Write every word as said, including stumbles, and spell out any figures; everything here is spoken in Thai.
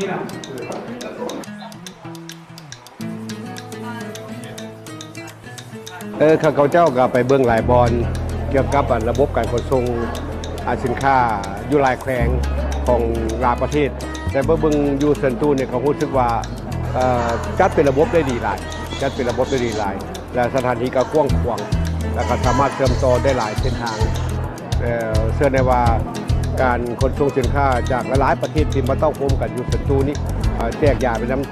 เออข้าเขาเจ้าก็ไปเบื้องหลายบอลเกี่ยวกับระบบการขนส่งสินค้าอยู่หลายแขวงของหลายประเทศแต่เบื้องยูเซนตูเนี่ยเขารู้สึกว่าจัดเป็นระบบได้ดีหลายจัดเป็นระบบได้ดีหลายและสถานที่ก็กว้างขวางแล้วก็สามารถเชื่อมต่อได้หลายเส้นทางเชื่อในว่าการขนส่งสินค้าจากหลายประเทศที่มาต้องพบกันยูเซนตูนี้แจกยาไปน้ำ